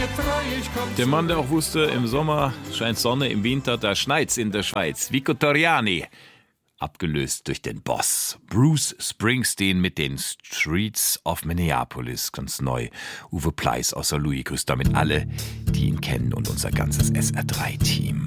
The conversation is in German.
Der Mann, der auch wusste, im Sommer scheint Sonne, im Winter, da schneit's in der Schweiz. Vico Torriani, abgelöst durch den Boss. Bruce Springsteen mit den Streets of Minneapolis, ganz neu. Uwe Pleiss aus St. Louis grüßt damit alle, die ihn kennen und unser ganzes SR3-Team.